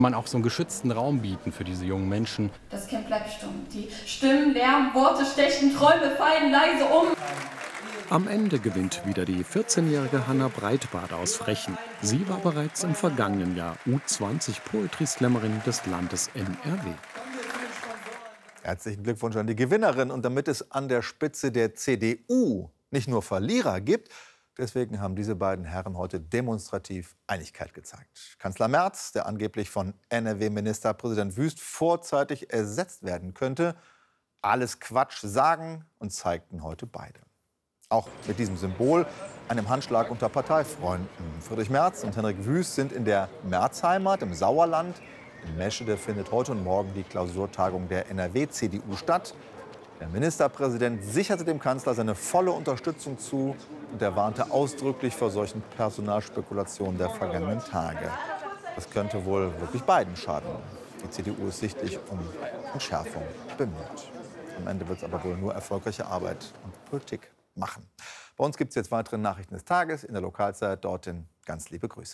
Man auch so einen geschützten Raum bieten für diese jungen Menschen. Das Camp bleibt stumm. Die Stimmen, Lärm, Worte stechen, Träume fallen leise um. Am Ende gewinnt wieder die 14-jährige Hanna Breitbart aus Frechen. Sie war bereits im vergangenen Jahr U20 Poetry Slammerin des Landes NRW. Herzlichen Glückwunsch an die Gewinnerin. Und damit es an der Spitze der CDU nicht nur Verlierer gibt, deswegen haben diese beiden Herren heute demonstrativ Einigkeit gezeigt. Kanzler Merz, der angeblich von NRW-Ministerpräsident Wüst vorzeitig ersetzt werden könnte, alles Quatsch sagen und zeigten heute beide. Auch mit diesem Symbol, einem Handschlag unter Parteifreunden. Friedrich Merz und Henrik Wüst sind in der Merzheimat im Sauerland. In Meschede findet heute und morgen die Klausurtagung der NRW-CDU statt. Der Ministerpräsident sicherte dem Kanzler seine volle Unterstützung zu und er warnte ausdrücklich vor solchen Personalspekulationen der vergangenen Tage. Das könnte wohl wirklich beiden schaden. Die CDU ist sichtlich um Entschärfung bemüht. Am Ende wird es aber wohl nur erfolgreiche Arbeit und Politik machen. Bei uns gibt es jetzt weitere Nachrichten des Tages in der Lokalzeit. Dorthin ganz liebe Grüße.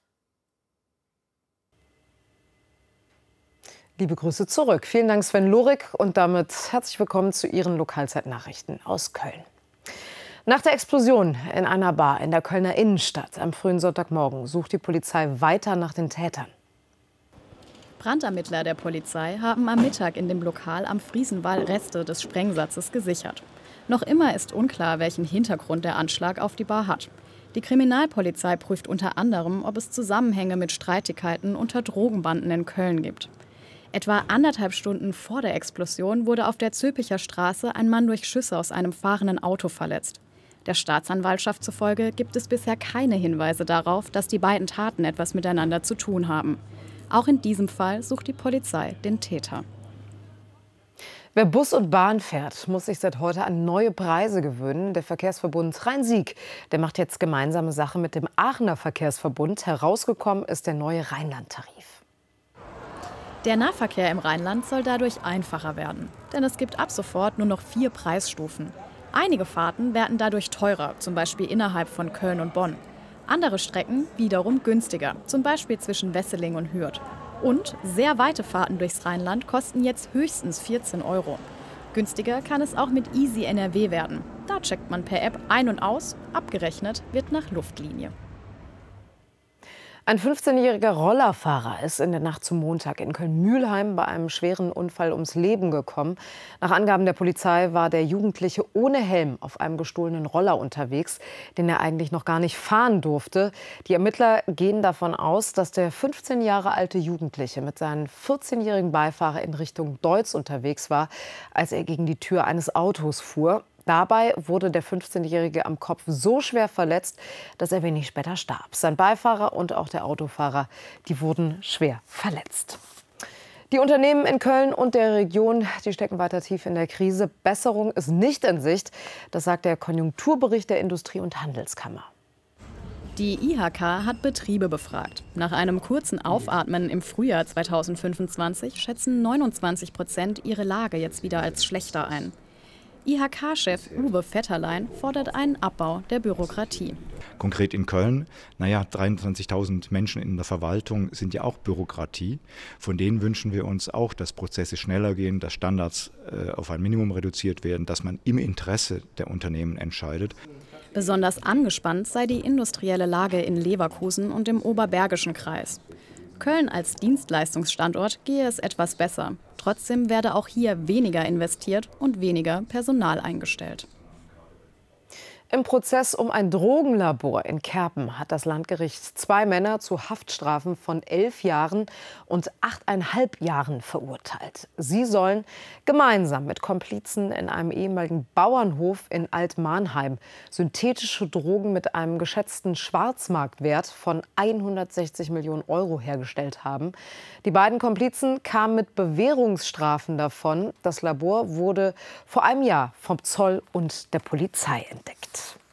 Liebe Grüße zurück. Vielen Dank, Sven Lorik. Und damit herzlich willkommen zu Ihren Lokalzeit-Nachrichten aus Köln. Nach der Explosion in einer Bar in der Kölner Innenstadt am frühen Sonntagmorgen sucht die Polizei weiter nach den Tätern. Brandermittler der Polizei haben am Mittag in dem Lokal am Friesenwall Reste des Sprengsatzes gesichert. Noch immer ist unklar, welchen Hintergrund der Anschlag auf die Bar hat. Die Kriminalpolizei prüft unter anderem, ob es Zusammenhänge mit Streitigkeiten unter Drogenbanden in Köln gibt. Etwa 1,5 Stunden vor der Explosion wurde auf der Zülpicher Straße ein Mann durch Schüsse aus einem fahrenden Auto verletzt. Der Staatsanwaltschaft zufolge gibt es bisher keine Hinweise darauf, dass die beiden Taten etwas miteinander zu tun haben. Auch in diesem Fall sucht die Polizei den Täter. Wer Bus und Bahn fährt, muss sich seit heute an neue Preise gewöhnen. Der Verkehrsverbund Rhein-Sieg, der macht jetzt gemeinsame Sache mit dem Aachener Verkehrsverbund. Herausgekommen ist der neue Rheinland-Tarif. Der Nahverkehr im Rheinland soll dadurch einfacher werden. Denn es gibt ab sofort nur noch 4 Preisstufen. Einige Fahrten werden dadurch teurer, zum Beispiel innerhalb von Köln und Bonn. Andere Strecken wiederum günstiger, zum Beispiel zwischen Wesseling und Hürth. Und sehr weite Fahrten durchs Rheinland kosten jetzt höchstens 14 €. Günstiger kann es auch mit Easy NRW werden. Da checkt man per App ein und aus, abgerechnet wird nach Luftlinie. Ein 15-jähriger Rollerfahrer ist in der Nacht zum Montag in Köln-Mülheim bei einem schweren Unfall ums Leben gekommen. Nach Angaben der Polizei war der Jugendliche ohne Helm auf einem gestohlenen Roller unterwegs, den er eigentlich noch gar nicht fahren durfte. Die Ermittler gehen davon aus, dass der 15 Jahre alte Jugendliche mit seinem 14-jährigen Beifahrer in Richtung Deutz unterwegs war, als er gegen die Tür eines Autos fuhr. Dabei wurde der 15-Jährige am Kopf so schwer verletzt, dass er wenig später starb. Sein Beifahrer und auch der Autofahrer, die wurden schwer verletzt. Die Unternehmen in Köln und der Region, die stecken weiter tief in der Krise. Besserung ist nicht in Sicht. Das sagt der Konjunkturbericht der Industrie- und Handelskammer. Die IHK hat Betriebe befragt. Nach einem kurzen Aufatmen im Frühjahr 2025 schätzen 29% ihre Lage jetzt wieder als schlechter ein. IHK-Chef Uwe Vetterlein fordert einen Abbau der Bürokratie. Konkret in Köln, 23.000 Menschen in der Verwaltung sind ja auch Bürokratie. Von denen wünschen wir uns auch, dass Prozesse schneller gehen, dass Standards auf ein Minimum reduziert werden, dass man im Interesse der Unternehmen entscheidet. Besonders angespannt sei die industrielle Lage in Leverkusen und im Oberbergischen Kreis. Köln als Dienstleistungsstandort gehe es etwas besser. Trotzdem werde auch hier weniger investiert und weniger Personal eingestellt. Im Prozess um ein Drogenlabor in Kerpen hat das Landgericht 2 Männer zu Haftstrafen von 11 Jahren und 8,5 Jahren verurteilt. Sie sollen gemeinsam mit Komplizen in einem ehemaligen Bauernhof in Altmarnheim synthetische Drogen mit einem geschätzten Schwarzmarktwert von 160 Millionen € hergestellt haben. Die beiden Komplizen kamen mit Bewährungsstrafen davon. Das Labor wurde vor einem Jahr vom Zoll und der Polizei entdeckt.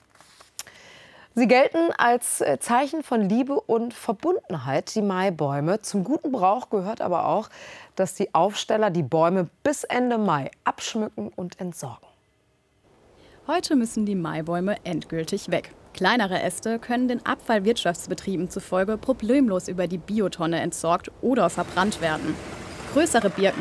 Sie gelten als Zeichen von Liebe und Verbundenheit, die Maibäume. Zum guten Brauch gehört aber auch, dass die Aufsteller die Bäume bis Ende Mai abschmücken und entsorgen. Heute müssen die Maibäume endgültig weg. Kleinere Äste können den Abfallwirtschaftsbetrieben zufolge problemlos über die Biotonne entsorgt oder verbrannt werden. Größere Birken